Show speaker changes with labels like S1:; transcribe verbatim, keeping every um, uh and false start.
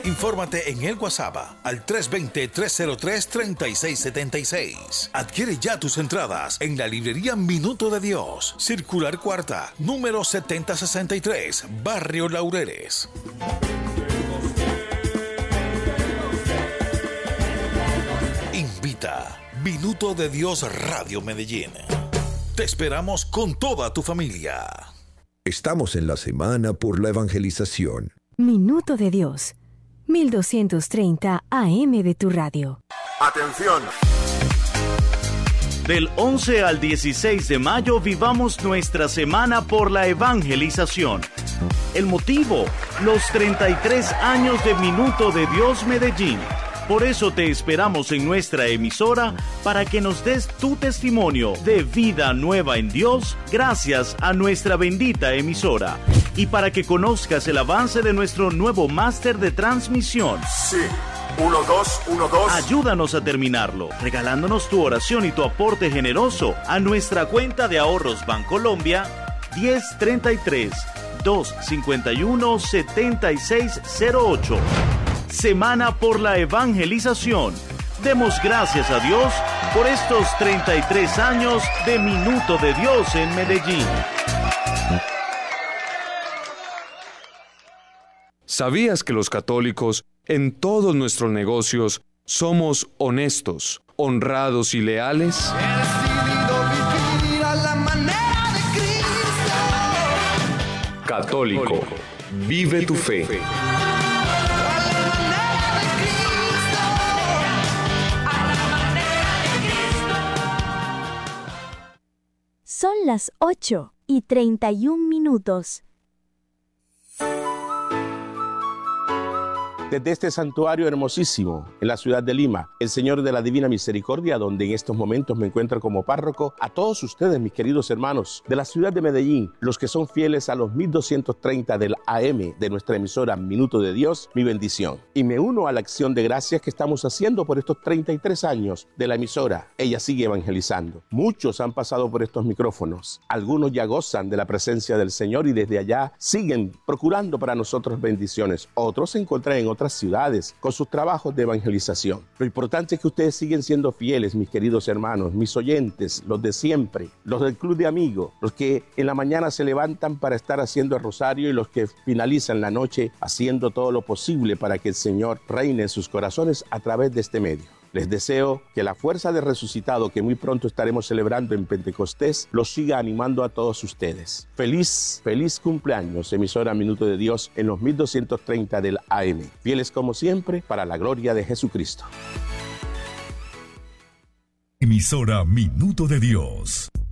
S1: Infórmate en el WhatsApp al tres dos cero, tres cero tres, tres seis siete seis. Adquiere ya tus entradas en la librería Minuto de Dios, Circular Cuarta, número setenta sesenta y tres, Barrio Laureles. Invita Minuto de Dios Radio Medellín. Te esperamos con toda tu familia.
S2: Estamos en la semana por la evangelización.
S3: Minuto de Dios, mil doscientos treinta A M de tu radio.
S4: ¡Atención!
S5: Del once al dieciséis de mayo vivamos nuestra semana por la evangelización. El motivo, los treinta y tres años de Minuto de Dios Medellín. Por eso te esperamos en nuestra emisora para que nos des tu testimonio de vida nueva en Dios gracias a nuestra bendita emisora. Y para que conozcas el avance de nuestro nuevo máster de transmisión.
S4: Sí, uno, dos, uno, dos.
S5: Ayúdanos a terminarlo, regalándonos tu oración y tu aporte generoso a nuestra cuenta de ahorros Bancolombia diez treinta y tres, doscientos cincuenta y uno, setenta y seis cero ocho. Semana por la evangelización. Demos gracias a Dios por estos treinta y tres años de Minuto de Dios en Medellín.
S6: ¿Sabías que los católicos en todos nuestros negocios somos honestos, honrados y leales?
S7: He decidido vivir a la manera de Cristo.
S6: Católico, vive tu fe.
S8: Son las ocho y treinta y un minutos.
S9: Desde este santuario hermosísimo en la ciudad de Lima, el Señor de la Divina Misericordia, donde en estos momentos me encuentro como párroco, a todos ustedes, mis queridos hermanos de la ciudad de Medellín, los que son fieles a los mil doscientos treinta del A M de nuestra emisora Minuto de Dios, mi bendición. Y me uno a la acción de gracias que estamos haciendo por estos treinta y tres años de la emisora. Ella sigue evangelizando. Muchos han pasado por estos micrófonos. Algunos ya gozan de la presencia del Señor y desde allá siguen procurando para nosotros bendiciones. Otros se encuentran en otras ciudades con sus trabajos de evangelización. Lo importante es que ustedes siguen siendo fieles, mis queridos hermanos, mis oyentes, los de siempre, los del club de amigos, los que en la mañana se levantan para estar haciendo el rosario y los que finalizan la noche haciendo todo lo posible para que el Señor reine en sus corazones a través de este medio. Les deseo que la fuerza de resucitado que muy pronto estaremos celebrando en Pentecostés los siga animando a todos ustedes. Feliz, feliz cumpleaños, emisora Minuto de Dios en los mil doscientos treinta del A M. Fieles como siempre, para la gloria de Jesucristo.
S10: Emisora Minuto de Dios.